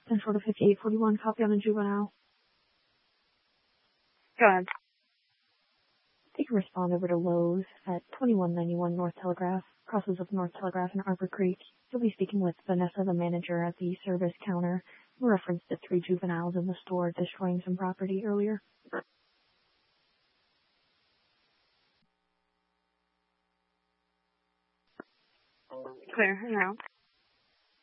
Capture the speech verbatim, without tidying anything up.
ten four to fifty-eight forty-one, copy on the juvenile. Go ahead. They can respond over to Lowe's at twenty-one ninety-one North Telegraph, crosses of North Telegraph and Arbor Creek. You'll be speaking with Vanessa, the manager at the service counter, in reference to three juveniles in the store destroying some property earlier. Clear, now.